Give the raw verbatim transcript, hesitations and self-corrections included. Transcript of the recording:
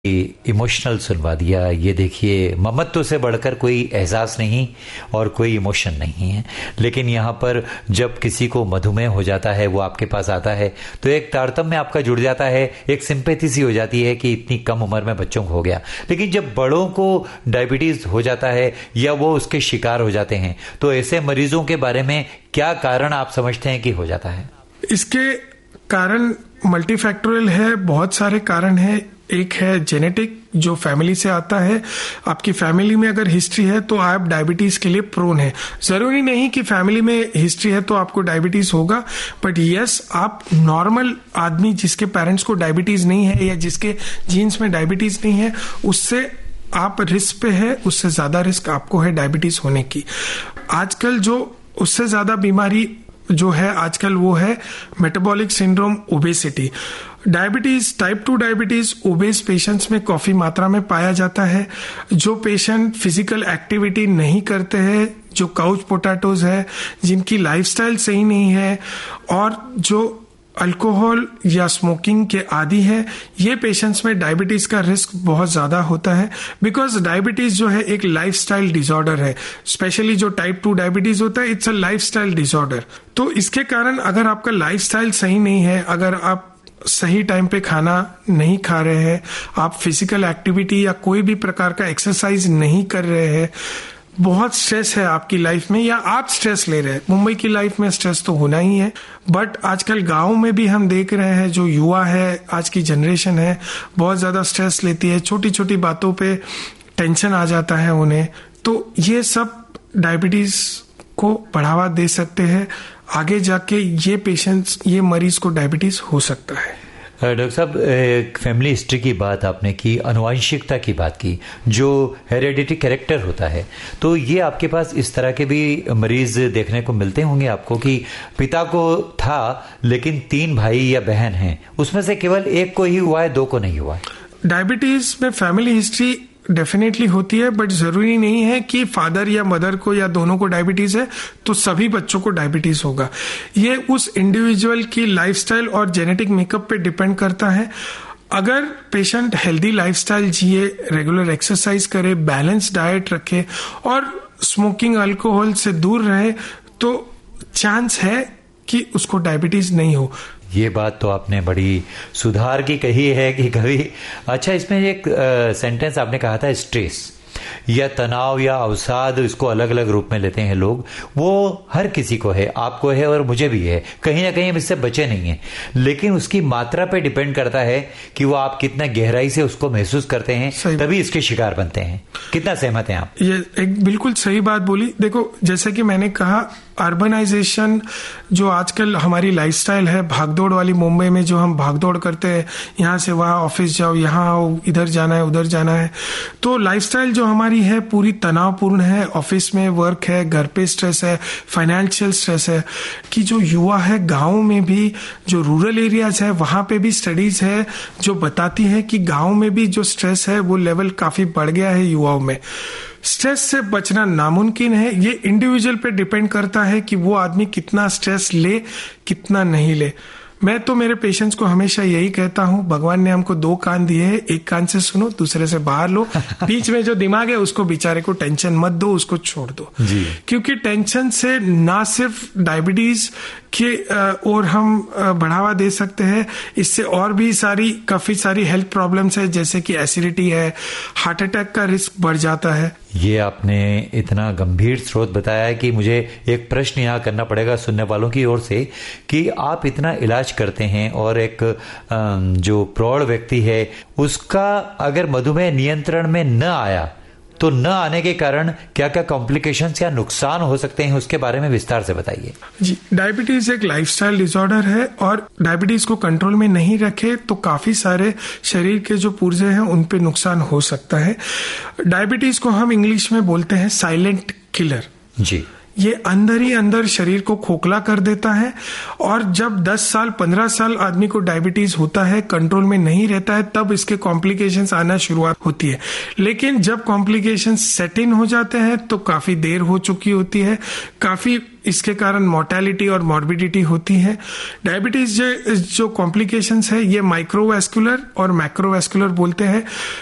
Emotional सुनवा दिया। ये देखिए, ममत्व से बढ़कर कोई एहसास नहीं और कोई इमोशन नहीं है। लेकिन यहाँ पर जब किसी को मधुमेह हो जाता है, वो आपके पास आता है, तो एक तारतम्य आपका जुड़ जाता है, एक सिंपैथी सी हो जाती है कि इतनी कम उम्र में बच्चों को हो गया। लेकिन जब बड़ों को डायबिटीज हो जाता है या वो उसके शिकार हो जाते हैं, तो ऐसे मरीजों के बारे में क्या कारण आप समझते हैं कि हो जाता है? इसके कारण मल्टीफैक्टोरियल है, बहुत सारे कारण है। एक है जेनेटिक, जो फैमिली से आता है। आपकी फैमिली में अगर हिस्ट्री है तो आप डायबिटीज के लिए प्रोन है। जरूरी नहीं कि फैमिली में हिस्ट्री है तो आपको डायबिटीज होगा, बट यस, आप नॉर्मल आदमी जिसके पेरेंट्स को डायबिटीज नहीं है या जिसके जीन्स में डायबिटीज नहीं है, उससे आप रिस्क पे है, उससे ज्यादा रिस्क आपको है डायबिटीज होने की। आजकल जो उससे ज्यादा बीमारी जो है आजकल वो है metabolic syndrome, obesity. Diabetes, type two diabetes OBCs patients में काफी मात्रा में पाया जाता है। जो पेशेंट फिजिकल एक्टिविटी नहीं करते हैं, जो काउच पोटैटोज है, जिनकी लाइफस्टाइल सही नहीं है और जो अल्कोहल या स्मोकिंग के आदी है, ये पेशेंट्स में डायबिटीज का रिस्क बहुत ज्यादा होता है। बिकॉज डायबिटीज जो है एक लाइफस्टाइल डिसऑर्डर है। स्पेशली जो टाइप टू डायबिटीज होता है, इट्स अ लाइफस्टाइल डिसऑर्डर। तो इसके कारण अगर आपका लाइफस्टाइल सही नहीं है, अगर आप सही टाइम पे खाना नहीं खा रहे हैं, आप फिजिकल एक्टिविटी या कोई भी प्रकार का एक्सरसाइज नहीं कर रहे हैं, बहुत स्ट्रेस है आपकी लाइफ में या आप स्ट्रेस ले रहे हैं। मुंबई की लाइफ में स्ट्रेस तो होना ही है, बट आजकल गांव में भी हम देख रहे हैं जो युवा है, आज की जनरेशन है, बहुत ज्यादा स्ट्रेस लेती है। छोटी छोटी बातों पे टेंशन आ जाता है उन्हें। तो ये सब डायबिटीज को बढ़ावा दे सकते हैं। आगे जाके ये पेशेंट्स, ये मरीज को डायबिटीज हो सकता है। डॉक्टर साहब, फैमिली हिस्ट्री की बात आपने की, अनुवांशिकता की बात की, जो हेरेडिटी कैरेक्टर होता है, तो ये आपके पास इस तरह के भी मरीज देखने को मिलते होंगे आपको कि पिता को था लेकिन तीन भाई या बहन हैं, उसमें से केवल एक को ही हुआ है, दो को नहीं हुआ है। डायबिटीज में फैमिली हिस्ट्री डेफिनेटली होती है, बट जरूरी नहीं है कि फादर या मदर को या दोनों को डायबिटीज है तो सभी बच्चों को डायबिटीज होगा। ये उस इंडिविजुअल की लाइफस्टाइल और जेनेटिक मेकअप पे डिपेंड करता है। अगर पेशेंट हेल्दी लाइफस्टाइल जिए, रेगुलर एक्सरसाइज करे, बैलेंस डाइट रखे और स्मोकिंग, अल्कोहल से दूर रहे, तो चांस है कि उसको डायबिटीज नहीं हो। ये बात तो आपने बड़ी सुधार की कही है कि कभी। अच्छा, इसमें एक सेंटेंस आपने कहा था, स्ट्रेस या तनाव या अवसाद, इसको अलग अलग रूप में लेते हैं लोग। वो हर किसी को है, आपको है और मुझे भी है, कहीं ना कहीं हम इससे बचे नहीं हैं। लेकिन उसकी मात्रा पे डिपेंड करता है कि वो आप कितना गहराई से उसको महसूस करते हैं, तभी इसके शिकार बनते हैं। कितना सहमत हैं आप? ये एक बिल्कुल सही बात बोली। देखो, जैसे कि मैंने कहा, अर्बनाइजेशन जो आजकल हमारी लाइफस्टाइल है, भागदौड़ वाली मुंबई में जो हम भागदौड़ करते हैं, यहाँ से वहाँ ऑफिस जाओ, यहाँ आओ, इधर जाना है, उधर जाना है, तो लाइफस्टाइल जो हमारी है पूरी तनावपूर्ण है। ऑफिस में वर्क है, घर पे स्ट्रेस है, फाइनेंशियल स्ट्रेस है। कि जो युवा है गाँव में भी, जो रूरल एरियाज है, वहां पे भी स्टडीज है जो बताती है कि गाँव में भी जो स्ट्रेस है वो लेवल काफी बढ़ गया है युवाओं में। स्ट्रेस से बचना नामुमकिन है। ये इंडिविजुअल पे डिपेंड करता है कि वो आदमी कितना स्ट्रेस ले, कितना नहीं ले। मैं तो मेरे पेशेंट्स को हमेशा यही कहता हूँ, भगवान ने हमको दो कान दिए हैं, एक कान से सुनो, दूसरे से बाहर लो। बीच में जो दिमाग है उसको बेचारे को टेंशन मत दो, उसको छोड़ दो जी। क्योंकि टेंशन से ना सिर्फ डायबिटीज के और हम बढ़ावा दे सकते हैं, इससे और भी सारी काफी सारी हेल्थ प्रॉब्लम्स है, जैसे कि एसिडिटी है, हार्ट अटैक का रिस्क बढ़ जाता है। ये आपने इतना गंभीर स्रोत बताया है कि मुझे एक प्रश्न यहाँ करना पड़ेगा सुनने वालों की ओर से कि आप इतना इलाज करते हैं और एक जो प्रौढ़ व्यक्ति है उसका अगर मधुमेह नियंत्रण में न आया तो न आने के कारण क्या क्या कॉम्प्लिकेशंस या नुकसान हो सकते हैं, उसके बारे में विस्तार से बताइए। जी, डायबिटीज एक लाइफस्टाइल डिसऑर्डर है और डायबिटीज को कंट्रोल में नहीं रखे तो काफी सारे शरीर के जो पुर्जे हैं उन पे नुकसान हो सकता है। डायबिटीज को हम इंग्लिश में बोलते हैं साइलेंट किलर। जी, ये अंदर ही अंदर शरीर को खोखला कर देता है, और जब दस साल पंद्रह साल आदमी को डायबिटीज होता है, कंट्रोल में नहीं रहता है, तब इसके कॉम्प्लिकेशंस आना शुरुआत होती है। लेकिन जब कॉम्प्लिकेशंस सेट इन हो जाते हैं तो काफी देर हो चुकी होती है, काफी इसके कारण मोर्टेलिटी और मॉर्बिडिटी होती है। डायबिटीज जो, जो कॉम्प्लिकेशंस है ये माइक्रोवैस्कुलर और मैक्रोवैस्कुलर बोलते हैं।